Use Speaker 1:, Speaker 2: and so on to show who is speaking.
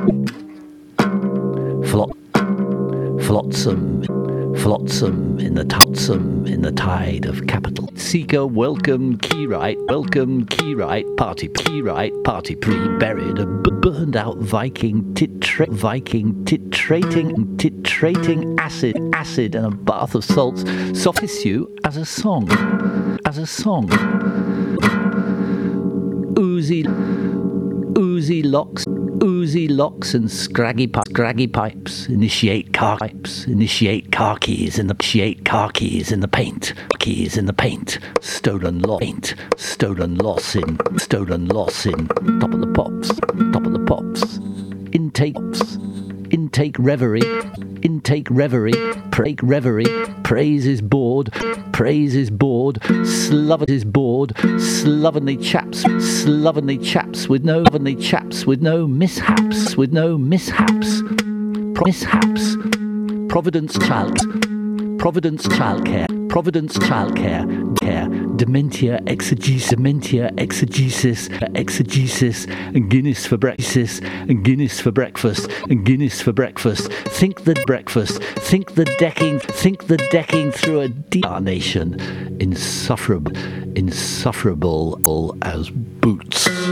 Speaker 1: Flotsam in the tide of capital. Seeker, welcome key-right, party pre-buried, a burned out Viking titrating acid and a bath of salts, soft tissue as a song. Oozy locks and scraggy pipes initiate car keys in the paint. Stolen loss in top of the pops. Intake reverie, praise is bored, slovenly chaps with no mishaps. Providence childcare, dementia exegesis, and Guinness for breakfast. Think the decking through a nation, insufferable as boots.